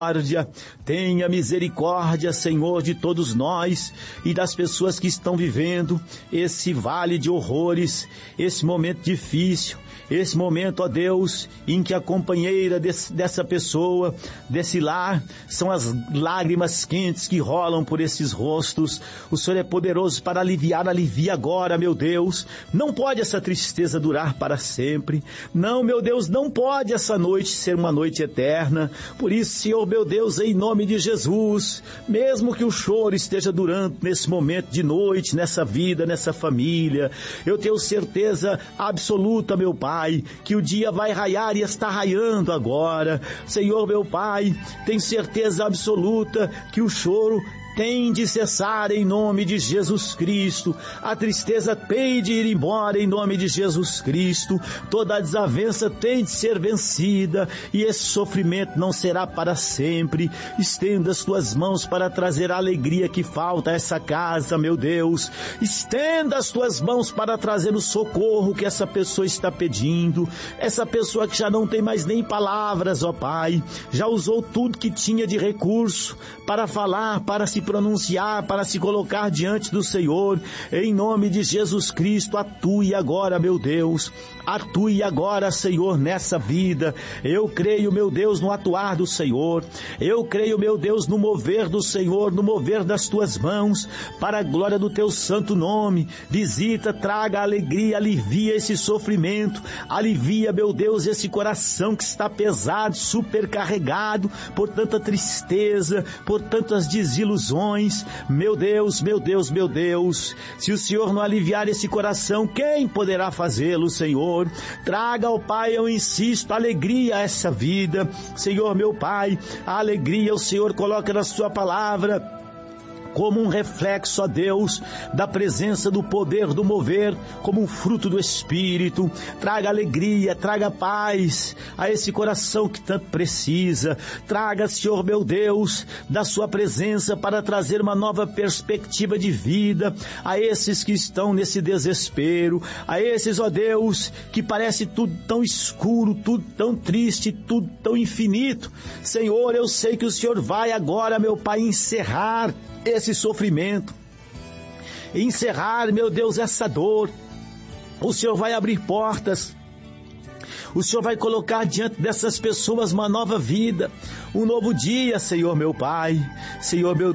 Tenha misericórdia, Senhor, de todos nós e das pessoas que estão vivendo esse vale de horrores, esse momento difícil, esse momento, ó Deus, em que a companheira dessa pessoa, desse lar, são as lágrimas quentes que rolam por esses rostos. O Senhor é poderoso para aliviar, alivia agora, meu Deus. Não pode essa tristeza durar para sempre. Não, meu Deus, não pode essa noite ser uma noite eterna. Por isso, Senhor, meu Deus, em nome de Jesus, mesmo que o choro esteja durando nesse momento de noite, nessa vida, nessa família, eu tenho certeza absoluta, meu Pai, que o dia vai raiar e está raiando agora. Senhor, meu Pai, tenho certeza absoluta que o choro tem de cessar em nome de Jesus Cristo. A tristeza tem de ir embora em nome de Jesus Cristo. Toda a desavença tem de ser vencida e esse sofrimento não será para sempre. Estenda as tuas mãos para trazer a alegria que falta a essa casa, meu Deus. Estenda as tuas mãos para trazer o socorro que essa pessoa está pedindo. Essa pessoa que já não tem mais nem palavras, ó Pai, já usou tudo que tinha de recurso para falar, para se pronunciar, para se colocar diante do Senhor. Em nome de Jesus Cristo, atue agora, meu Deus. Atue agora, Senhor, nessa vida. Eu creio, meu Deus, no atuar do Senhor. Eu creio, meu Deus, no mover do Senhor, no mover das tuas mãos, para a glória do teu santo nome. Visita, traga alegria, alivia esse sofrimento, alivia, meu Deus, esse coração que está pesado, supercarregado por tanta tristeza, por tantas desilusões. Meu Deus, meu Deus, meu Deus, se o Senhor não aliviar esse coração, quem poderá fazê-lo, Senhor? Traga, ó Pai, eu insisto, alegria a essa vida. Senhor, meu Pai, a alegria o Senhor coloca na sua palavra como um reflexo, ó Deus, da presença, do poder, do mover, como um fruto do Espírito. Traga alegria, traga paz a esse coração que tanto precisa. Traga, Senhor, meu Deus, da sua presença para trazer uma nova perspectiva de vida a esses que estão nesse desespero, a esses, ó Deus, que parece tudo tão escuro, tudo tão triste, tudo tão infinito. Senhor, eu sei que o Senhor vai agora, meu Pai, encerrar esse sofrimento, encerrar, meu Deus, essa dor. O Senhor vai abrir portas, o Senhor vai colocar diante dessas pessoas uma nova vida, um novo dia, Senhor meu Pai. Senhor meu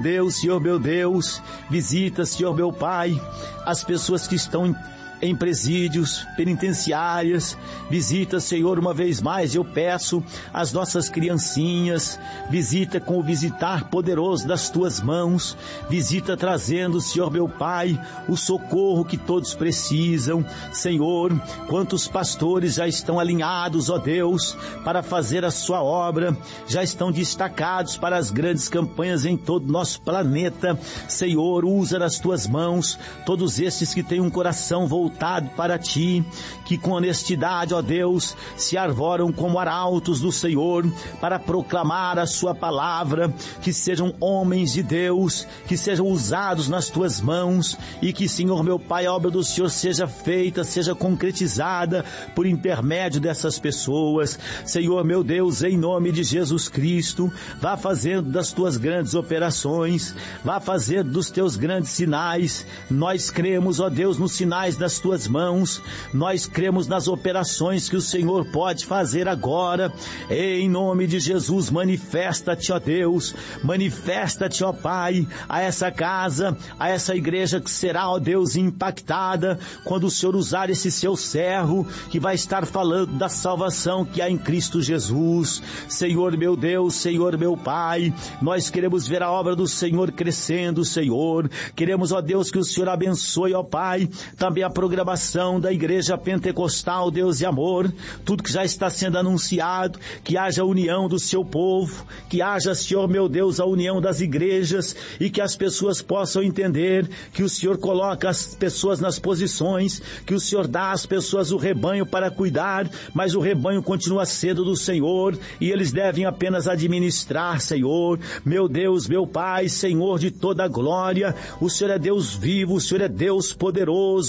Deus, visita, Senhor meu Pai, as pessoas que estão em presídios, penitenciárias. Visita, Senhor, uma vez mais eu peço as nossas criancinhas. Visita com o visitar poderoso das tuas mãos. Visita trazendo, Senhor meu Pai, o socorro que todos precisam. Senhor, quantos pastores já estão alinhados, ó Deus, para fazer a sua obra, já estão destacados para as grandes campanhas em todo o nosso planeta. Senhor, usa nas tuas mãos todos esses que têm um coração voltado para ti, que com honestidade, ó Deus, se arvoram como arautos do Senhor para proclamar a sua palavra. Que sejam homens de Deus, que sejam usados nas tuas mãos e que, Senhor meu Pai, a obra do Senhor seja feita, seja concretizada por intermédio dessas pessoas. Senhor meu Deus, em nome de Jesus Cristo, vá fazendo das tuas grandes operações, vá fazendo dos teus grandes sinais. Nós cremos, ó Deus, nos sinais das tuas mãos, nós cremos nas operações que o Senhor pode fazer agora. Em nome de Jesus, manifesta-te, ó Deus, manifesta-te, ó Pai, a essa casa, a essa igreja que será, ó Deus, impactada quando o Senhor usar esse seu servo que vai estar falando da salvação que há em Cristo Jesus. Senhor meu Deus, Senhor meu Pai, nós queremos ver a obra do Senhor crescendo, Senhor. Queremos, ó Deus, que o Senhor abençoe, ó Pai, também a programação da Igreja Pentecostal Deus e Amor, tudo que já está sendo anunciado, que haja a união do seu povo, que haja, Senhor meu Deus, a união das igrejas e que as pessoas possam entender que o Senhor coloca as pessoas nas posições, que o Senhor dá às pessoas o rebanho para cuidar, mas o rebanho continua sendo do Senhor e eles devem apenas administrar, Senhor. Meu Deus, meu Pai, Senhor de toda a glória, o Senhor é Deus vivo, o Senhor é Deus poderoso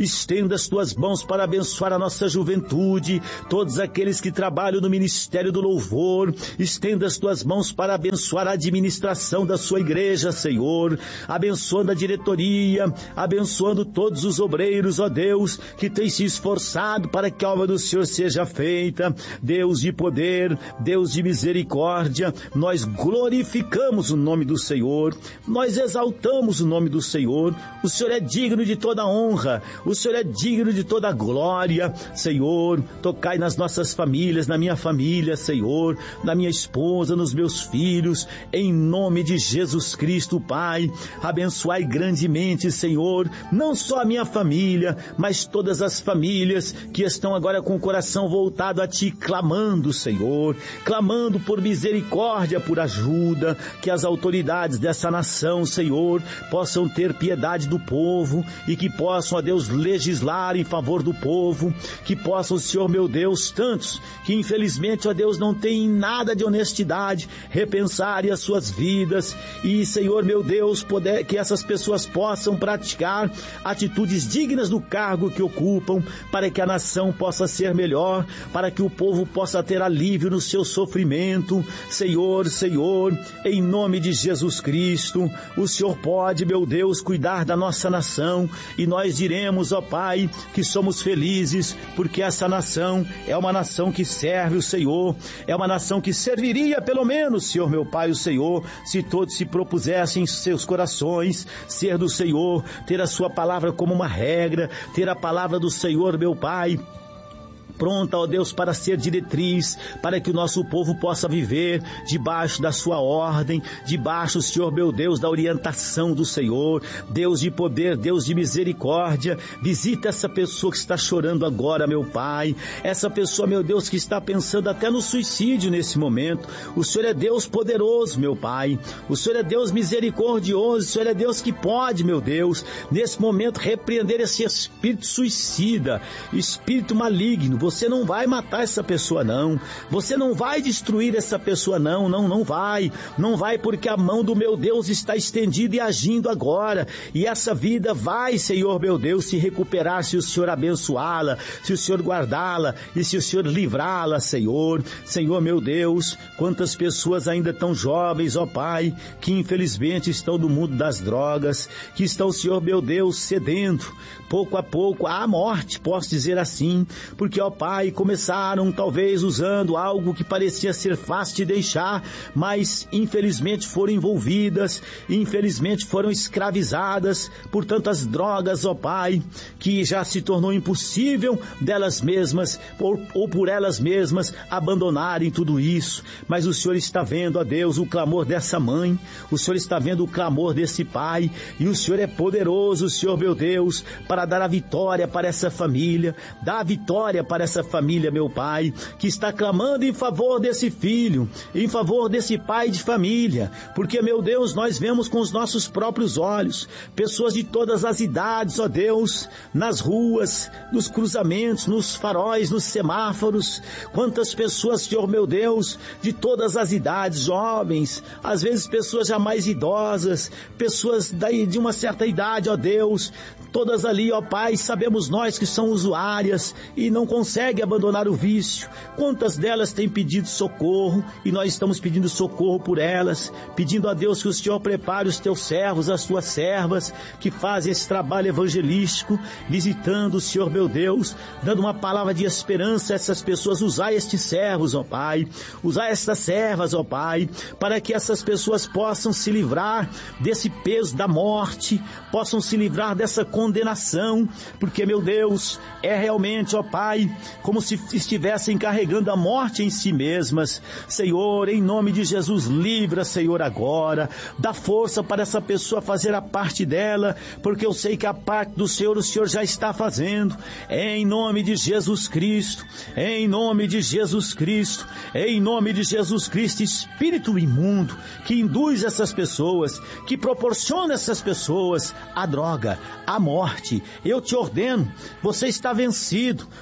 estenda as tuas mãos para abençoar a nossa juventude, todos aqueles que trabalham no Ministério do Louvor, estenda as tuas mãos para abençoar a administração da sua igreja, Senhor, abençoando a diretoria, abençoando todos os obreiros, ó Deus, que têm se esforçado para que a obra do Senhor seja feita. Deus de poder, Deus de misericórdia, nós glorificamos o nome do Senhor, nós exaltamos o nome do Senhor. O Senhor é digno de toda honra, o Senhor é digno de toda glória. Senhor, tocai nas nossas famílias, na minha família, Senhor, na minha esposa, nos meus filhos, em nome de Jesus Cristo, Pai. Abençoai grandemente, Senhor, não só a minha família, mas todas as famílias que estão agora com o coração voltado a Ti, clamando, Senhor, clamando por misericórdia, por ajuda, que as autoridades dessa nação, Senhor, possam ter piedade do povo e que possam, ó Deus, legislar em favor do povo, que possam, Senhor meu Deus, tantos que infelizmente, ó Deus, não têm nada de honestidade, repensarem as suas vidas e, Senhor meu Deus, que essas pessoas possam praticar atitudes dignas do cargo que ocupam, para que a nação possa ser melhor, para que o povo possa ter alívio no seu sofrimento. Senhor, em nome de Jesus Cristo, o Senhor pode, meu Deus, cuidar da nossa nação e nós diremos, ó Pai, que somos felizes porque essa nação é uma nação que serve o Senhor, é uma nação que serviria pelo menos, Senhor meu Pai, o Senhor, se todos se propusessem em seus corações ser do Senhor, ter a sua palavra como uma regra, ter a palavra do Senhor, meu Pai, pronta, ó Deus, para ser diretriz, para que o nosso povo possa viver debaixo da sua ordem, debaixo, Senhor meu Deus, da orientação do Senhor. Deus de poder, Deus de misericórdia, visita essa pessoa que está chorando agora, meu Pai, essa pessoa, meu Deus, que está pensando até no suicídio nesse momento. O Senhor é Deus poderoso, meu Pai, o Senhor é Deus misericordioso, o Senhor é Deus que pode, meu Deus, nesse momento repreender esse espírito suicida, espírito maligno. Você não vai matar essa pessoa, não. Você não vai destruir essa pessoa, não. Não vai. Não vai, porque a mão do meu Deus está estendida e agindo agora. E essa vida vai, Senhor meu Deus, se recuperar se o Senhor abençoá-la, se o Senhor guardá-la e se o Senhor livrá-la, Senhor. Senhor meu Deus, quantas pessoas ainda tão jovens, ó Pai, que infelizmente estão no mundo das drogas, que estão, Senhor meu Deus, cedendo pouco a pouco à morte, posso dizer assim, porque, ó Pai, começaram talvez usando algo que parecia ser fácil de deixar, mas infelizmente foram envolvidas, infelizmente foram escravizadas por tantas drogas, ó Pai, que já se tornou impossível delas mesmas ou por elas mesmas abandonarem tudo isso. Mas o Senhor está vendo, ó Deus, o clamor dessa mãe, o Senhor está vendo o clamor desse pai, e o Senhor é poderoso, Senhor meu Deus, para dar a vitória para essa família, dá a vitória para essa família, meu Pai, que está clamando em favor desse filho, em favor desse pai de família, porque, meu Deus, nós vemos com os nossos próprios olhos, pessoas de todas as idades, ó Deus, nas ruas, nos cruzamentos, nos faróis, nos semáforos, quantas pessoas, Senhor meu Deus, de todas as idades, jovens, às vezes pessoas já mais idosas, pessoas de uma certa idade, ó Deus, todas ali, ó Pai, sabemos nós que são usuárias e não conseguem abandonar o vício. Quantas delas têm pedido socorro e nós estamos pedindo socorro por elas, pedindo a Deus que o Senhor prepare os teus servos, as tuas servas, que fazem esse trabalho evangelístico, visitando o Senhor meu Deus, dando uma palavra de esperança a essas pessoas. Usar estes servos, ó Pai, usar estas servas, ó Pai, para que essas pessoas possam se livrar desse peso da morte, possam se livrar dessa condenação, porque, meu Deus, é realmente, ó Pai, como se estivessem carregando a morte em si mesmas. Senhor, em nome de Jesus, livra, Senhor, agora, dá força para essa pessoa fazer a parte dela, porque eu sei que a parte do Senhor, o Senhor já está fazendo, em nome de Jesus Cristo, em nome de Jesus Cristo, em nome de Jesus Cristo. Espírito imundo que induz essas pessoas, que proporciona essas pessoas a droga, a morte, eu te ordeno, você está vencido, o meu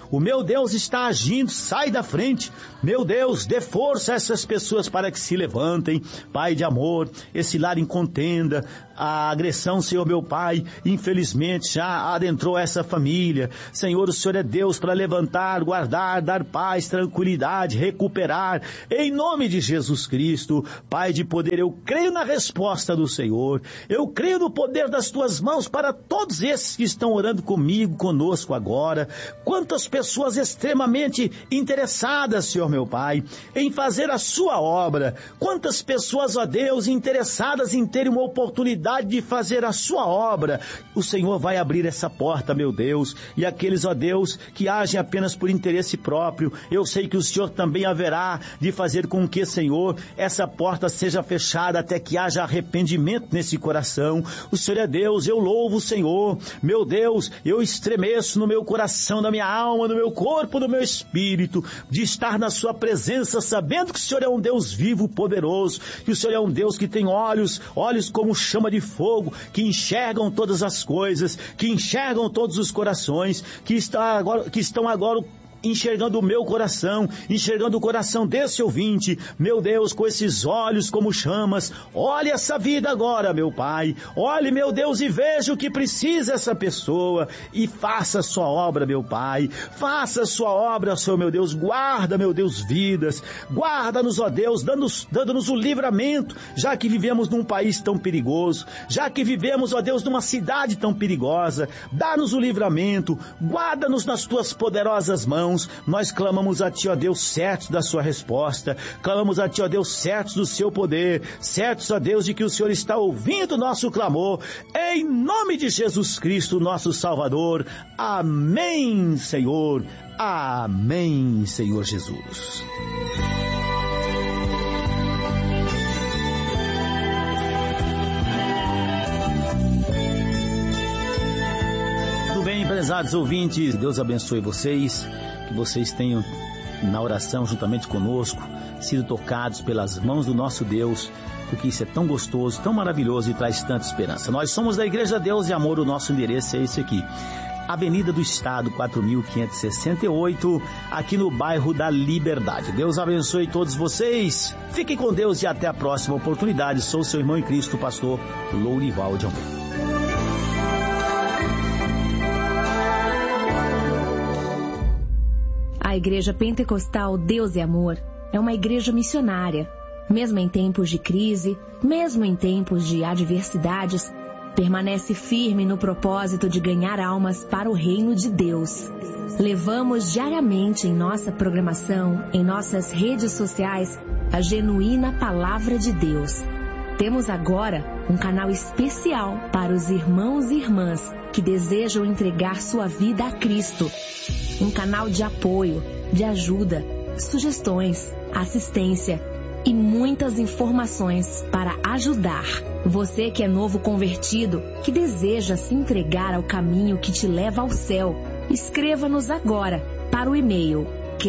Deus, está agindo, sai da frente. Meu Deus, dê força a essas pessoas para que se levantem. Pai de amor, esse lar em contenda, a agressão, Senhor meu Pai, infelizmente já adentrou essa família. Senhor, o Senhor é Deus para levantar, guardar, dar paz, tranquilidade, recuperar. Em nome de Jesus Cristo, Pai de poder, eu creio na resposta do Senhor. Eu creio no poder das tuas mãos para todos esses que estão orando comigo, conosco agora. Quantas pessoas extremamente interessadas, Senhor meu Pai, em fazer a sua obra. Quantas pessoas, ó Deus, interessadas em ter uma oportunidade de fazer a sua obra. O Senhor vai abrir essa porta, meu Deus, e aqueles, ó Deus, que agem apenas por interesse próprio, eu sei que o Senhor também haverá de fazer com que, Senhor, essa porta seja fechada até que haja arrependimento nesse coração. O Senhor é Deus, eu louvo o Senhor. Meu Deus, eu estremeço no meu coração, na minha alma, no meu corpo, no meu espírito, de estar na sua presença, sabendo que o Senhor é um Deus vivo, poderoso, que o Senhor é um Deus que tem olhos como chama de fogo, que enxergam todas as coisas, que enxergam todos os corações, que estão agora enxergando o meu coração, enxergando o coração desse ouvinte, meu Deus, com esses olhos como chamas. Olhe essa vida agora, meu Pai, olhe, meu Deus, e veja o que precisa essa pessoa, e faça a sua obra, meu Pai, faça a sua obra, Senhor, meu Deus, guarda, meu Deus, vidas, guarda-nos, ó Deus, dando-nos o livramento, já que vivemos num país tão perigoso, já que vivemos, ó Deus, numa cidade tão perigosa, dá-nos o livramento, guarda-nos nas tuas poderosas mãos. Nós clamamos a Ti, ó Deus, certos da sua resposta, clamamos a Ti, ó Deus, certos do seu poder, certos, ó Deus, de que o Senhor está ouvindo o nosso clamor, em nome de Jesus Cristo, nosso Salvador. Amém, Senhor. Amém, Senhor Jesus. Tudo bem, prezados ouvintes, Deus abençoe vocês, que vocês tenham na oração juntamente conosco sido tocados pelas mãos do nosso Deus, porque isso é tão gostoso, tão maravilhoso e traz tanta esperança. Nós somos da Igreja Deus e Amor, o nosso endereço é esse aqui, Avenida do Estado, 4.568, aqui no bairro da Liberdade. Deus abençoe todos vocês, fiquem com Deus e até a próxima oportunidade. Sou seu irmão em Cristo, pastor Lourival de Almeida. A Igreja Pentecostal Deus e Amor é uma igreja missionária. Mesmo em tempos de crise, mesmo em tempos de adversidades, permanece firme no propósito de ganhar almas para o reino de Deus. Levamos diariamente em nossa programação, em nossas redes sociais, a genuína Palavra de Deus. Temos agora um canal especial para os irmãos e irmãs que desejam entregar sua vida a Cristo. Um canal de apoio, de ajuda, sugestões, assistência e muitas informações para ajudar. Você que é novo convertido, que deseja se entregar ao caminho que te leva ao céu, escreva-nos agora para o e-mail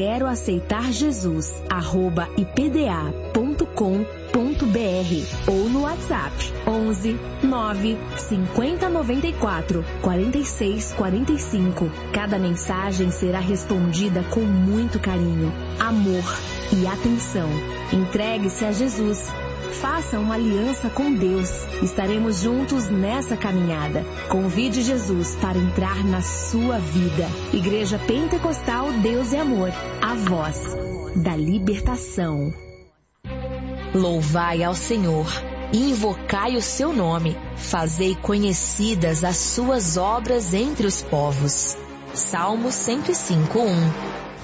queroaceitarjesus@ipda.com.br ou no WhatsApp 11 9 50 94 46 45. Cada mensagem será respondida com muito carinho, amor e atenção. Entregue-se a Jesus. Faça uma aliança com Deus. Estaremos juntos nessa caminhada. Convide Jesus para entrar na sua vida. Igreja Pentecostal Deus e Amor, a voz da libertação. Louvai ao Senhor, invocai o seu nome, fazei conhecidas as suas obras entre os povos. Salmo 105:1.